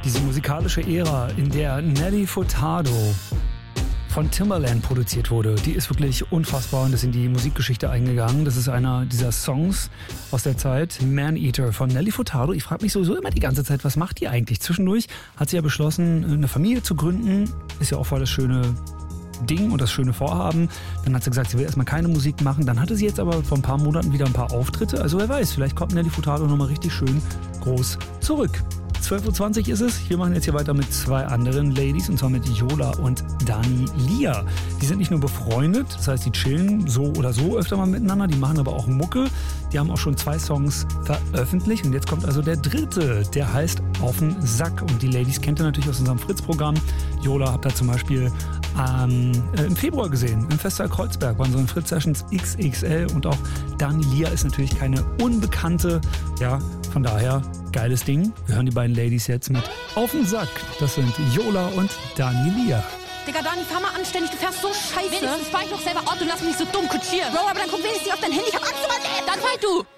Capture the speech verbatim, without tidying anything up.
Diese musikalische Ära, in der Nelly Furtado von Timbaland produziert wurde, die ist wirklich unfassbar und ist in die Musikgeschichte eingegangen. Das ist einer dieser Songs aus der Zeit, Man-Eater von Nelly Furtado. Ich frage mich sowieso immer die ganze Zeit, was macht die eigentlich? Zwischendurch hat sie ja beschlossen, eine Familie zu gründen. Ist ja auch voll das schöne Ding und das schöne Vorhaben. Dann hat sie gesagt, sie will erstmal keine Musik machen. Dann hatte sie jetzt aber vor ein paar Monaten wieder ein paar Auftritte. Also wer weiß, vielleicht kommt Nelly Furtado nochmal richtig schön groß zurück. zwölf Uhr zwanzig ist es. Wir machen jetzt hier weiter mit zwei anderen Ladies, und zwar mit Yola und Dani Lia. Die sind nicht nur befreundet, das heißt, die chillen so oder so öfter mal miteinander, die machen aber auch Mucke. Die haben auch schon zwei Songs veröffentlicht und jetzt kommt also der dritte, der heißt Auf'n Sack. Und die Ladies kennt ihr natürlich aus unserem Fritz-Programm. Yola habt ihr zum Beispiel ähm, äh, im Februar gesehen, im Festsaal Kreuzberg, waren so in Fritz Sessions X X L, und auch Dani Lia ist natürlich keine Unbekannte. Ja, von daher geiles Ding. Wir hören die beiden Ladies jetzt mit Auf'n Sack. Das sind Yola und Dani Lia. Digga, Dani, fahr mal anständig, du fährst so scheiße. Wenigstens fahr ich doch selber Auto und lass mich nicht so dumm kutschieren. Bro, aber dann guck wenigstens nicht auf dein Handy, ich hab Angst um mein Leben. Dann fahr du.